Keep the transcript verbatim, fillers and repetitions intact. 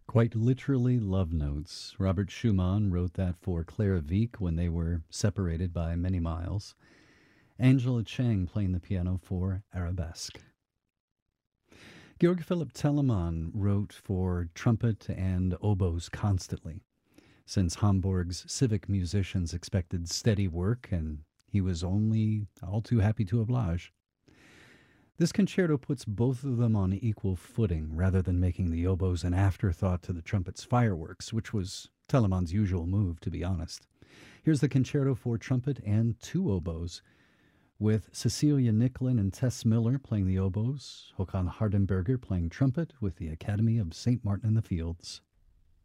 Quite literally love notes. Robert Schumann wrote that for Clara Wieck when they were separated by many miles. Angela Chang playing the piano for Arabesque. Georg Philipp Telemann wrote for trumpet and oboes constantly, since Hamburg's civic musicians expected steady work and he was only all too happy to oblige. This concerto puts both of them on equal footing rather than making the oboes an afterthought to the trumpet's fireworks, which was Telemann's usual move, to be honest. Here's the concerto for trumpet and two oboes, with Cecilia Nicklin and Tess Miller playing the oboes, Håkan Hardenberger playing trumpet with the Academy of Saint Martin in the Fields.